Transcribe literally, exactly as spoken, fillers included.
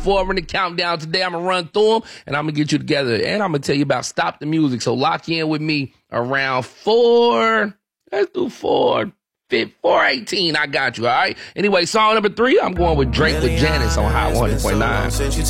four minute countdown today. I'm going to run through them, and I'm going to get you together. And I'm going to tell you about Stop the Music. So lock in with me around four. Let's do four. four eighteen, I got you, all right? Anyway, song number three, I'm going with Drake with Janice on Hot one point nine.